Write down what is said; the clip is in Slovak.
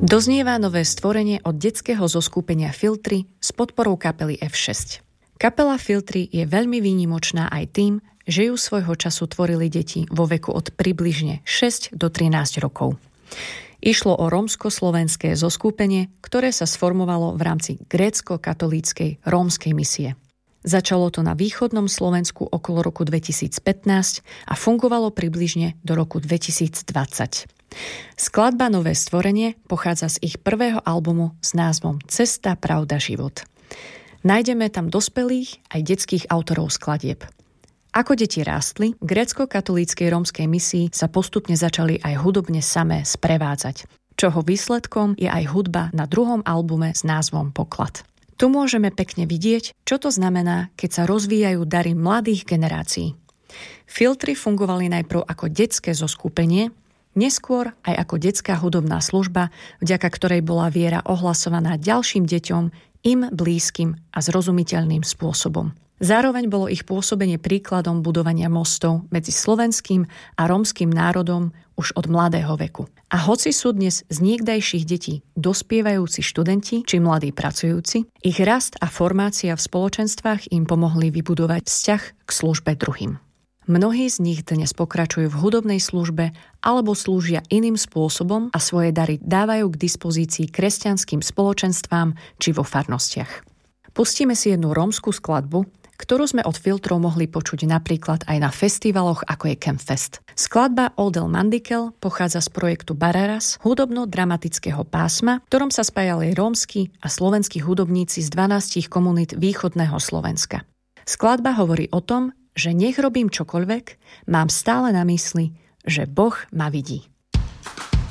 Doznieva nové stvorenie od detského zoskupenia Filtry s podporou kapely F6. Kapela Filtry je veľmi výnimočná aj tým, že ju svojho času tvorili deti vo veku od približne 6 do 13 rokov. Išlo o rómsko-slovenské zoskupenie, ktoré sa sformovalo v rámci grécko-katolíckej rómskej misie. Začalo to na východnom Slovensku okolo roku 2015 a fungovalo približne do roku 2020. Skladba Nové stvorenie pochádza z ich prvého albumu s názvom Cesta, pravda, život. Nájdeme tam dospelých aj detských autorov skladieb. Ako deti rástli, v grécko-katolíckej rómskej misii sa postupne začali aj hudobne samé sprevádzať, čoho výsledkom je aj hudba na druhom albume s názvom Poklad. Tu môžeme pekne vidieť, čo to znamená, keď sa rozvíjajú dary mladých generácií. Filtry fungovali najprv ako detské zoskupenie, neskôr aj ako detská hudobná služba, vďaka ktorej bola viera ohlasovaná ďalším deťom, im blízkym a zrozumiteľným spôsobom. Zároveň bolo ich pôsobenie príkladom budovania mostov medzi slovenským a rómskym národom už od mladého veku. A hoci sú dnes z niekdajších detí dospievajúci študenti či mladí pracujúci, ich rast a formácia v spoločenstvách im pomohli vybudovať vzťah k službe druhým. Mnohí z nich dnes pokračujú v hudobnej službe alebo slúžia iným spôsobom a svoje dary dávajú k dispozícii kresťanským spoločenstvám či vo farnostiach. Pustíme si jednu rómsku skladbu, ktorú sme od Filtrov mohli počuť napríklad aj na festivaloch ako je Campfest. Skladba Odel Mandikel pochádza z projektu Bararas, hudobno-dramatického pásma, v ktorom sa spájali rómski a slovenskí hudobníci z 12 komunít východného Slovenska. Skladba hovorí o tom, že nech robím čokoľvek, mám stále na mysli, že Boh ma vidí.